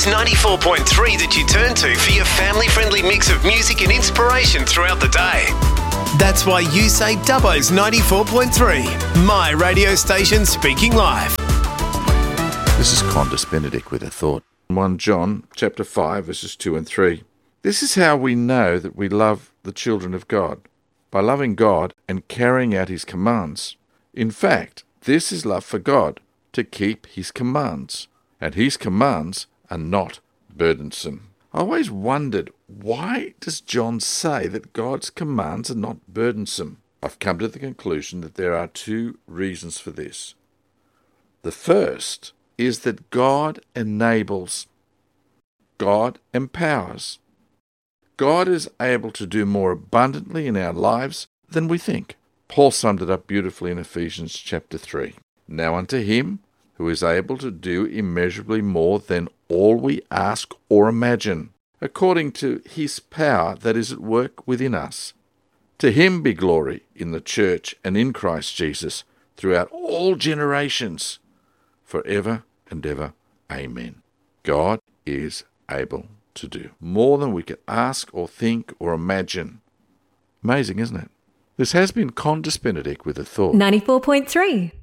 Dubbo's 94.3 that you turn to for your family-friendly mix of music and inspiration throughout the day. That's why you say Dubbo's 94.3, my radio station speaking live. This is Qantas Benedict with a thought. 1 John chapter 5 verses 2 and 3. This is how we know that we love the children of God, by loving God and carrying out his commands. In fact, this is love for God, to keep his commands. And his commands are not burdensome. I always wondered, why does John say that God's commands are not burdensome? I've come to the conclusion that there are two reasons for this. The first is that God enables. God empowers. God is able to do more abundantly in our lives than we think. Paul summed it up beautifully in Ephesians chapter 3. Now unto him who is able to do immeasurably more than all we ask or imagine, according to his power that is at work within us. To him be glory in the church and in Christ Jesus throughout all generations, forever and ever. Amen. God is able to do more than we can ask or think or imagine. Amazing, isn't it? This has been Qantas Benedict with a thought. 94.3